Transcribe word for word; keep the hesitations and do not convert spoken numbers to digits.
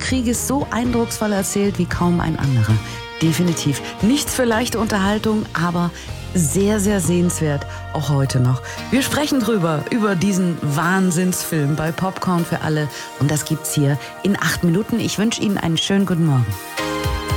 Krieges so eindrucksvoll erzählt wie kaum ein anderer. Definitiv. Nichts für leichte Unterhaltung, aber sehr, sehr sehenswert, auch heute noch. Wir sprechen drüber, über diesen Wahnsinnsfilm bei Popcorn für alle. Und das gibt's hier in acht Minuten. Ich wünsche Ihnen einen schönen guten Morgen.